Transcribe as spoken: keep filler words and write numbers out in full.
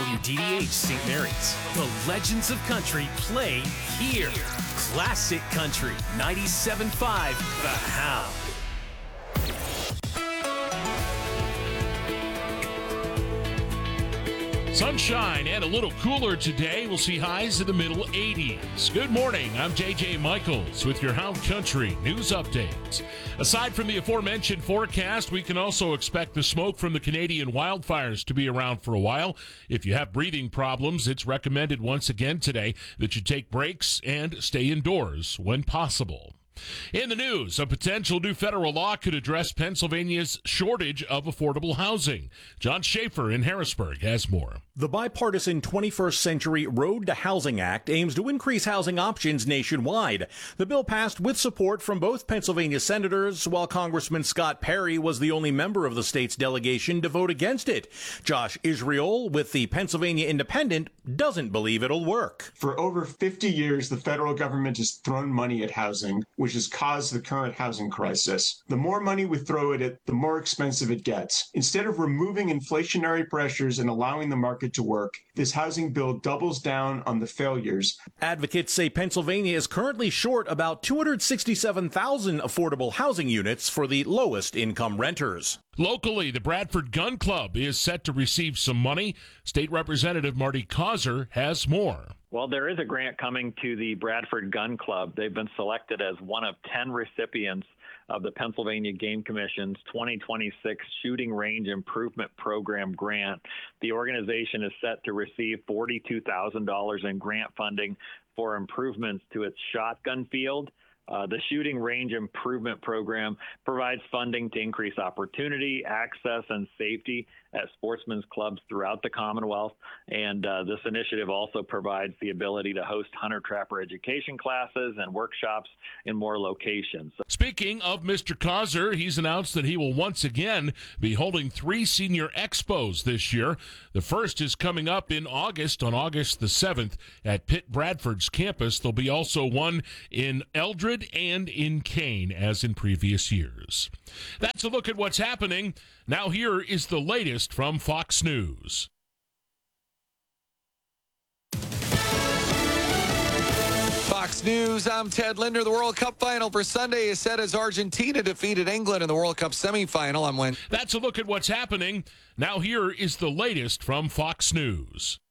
W D D H Saint Mary's. The legends of country play here. Classic Country, ninety-seven point five The Hound. Sunshine and a little cooler today. We'll see highs in the middle eighties. Good morning. I'm J J Michaels with your Hound Country news updates. Aside from the aforementioned forecast, we can also expect the smoke from the Canadian wildfires to be around for a while. If you have breathing problems, it's recommended once again today that you take breaks and stay indoors when possible. In the news, a potential new federal law could address Pennsylvania's shortage of affordable housing. John Schaefer in Harrisburg has more. The bipartisan twenty-first Century Road to Housing Act aims to increase housing options nationwide. The bill passed with support from both Pennsylvania senators, while Congressman Scott Perry was the only member of the state's delegation to vote against it. Josh Israel with the Pennsylvania Independent doesn't believe it'll work. For over fifty years, the federal government has thrown money at housing, which has caused the current housing crisis. The more money we throw at it, the more expensive it gets. Instead of removing inflationary pressures and allowing the market to work, this housing bill doubles down on the failures. Advocates say Pennsylvania is currently short about two hundred sixty-seven thousand affordable housing units for the lowest income renters. Locally, the Bradford Gun Club is set to receive some money. State Representative Marty Causer has more. Well, there is a grant coming to the Bradford Gun Club. They've been selected as one of ten recipients of the Pennsylvania Game Commission's twenty twenty-six Shooting Range Improvement Program grant. The organization is set to receive forty-two thousand dollars in grant funding for improvements to its shotgun field. Uh, the Shooting Range Improvement Program provides funding to increase opportunity, access, and safety at sportsmen's clubs throughout the Commonwealth. And uh, this initiative also provides the ability to host hunter-trapper education classes and workshops in more locations. Speaking of Mister Causer, he's announced that he will once again be holding three senior expos this year. The first is coming up in August, on August the seventh, at Pitt Bradford's campus. There'll be also one in Eldred and in Kane, as in previous years. That's a look at what's happening. Now here is the latest from Fox News. Fox News, I'm Ted Linder. The World Cup final for Sunday is set as Argentina defeated England in the World Cup semifinal on Wednesday. That's a look at what's happening. Now here is the latest from Fox News.